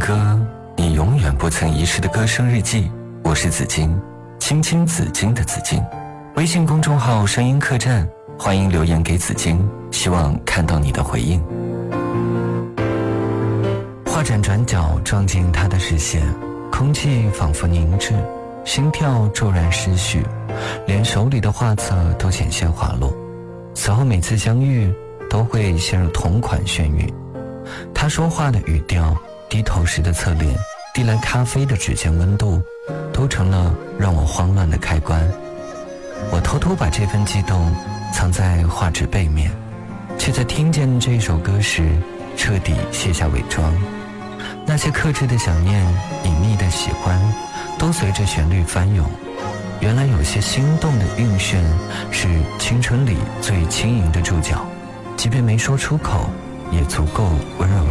歌，你永远不曾遗失的歌声日记。我是紫金，青青紫金的紫金。微信公众号声音客栈，欢迎留言给紫金，希望看到你的回应。画盏转角撞进他的视线，空气仿佛凝滞，心跳骤然失序，连手里的画册都险些滑落。此后每次相遇都会陷入同款眩晕，他说话的语调，低头时的侧脸，递来咖啡的指尖温度，都成了让我慌乱的开关。我偷偷把这份激动藏在画纸背面，却在听见这首歌时彻底卸下伪装。那些克制的想念，隐秘的喜欢，都随着旋律翻涌。原来有些心动的晕眩，是青春里最轻盈的注脚，即便没说出口，也足够温柔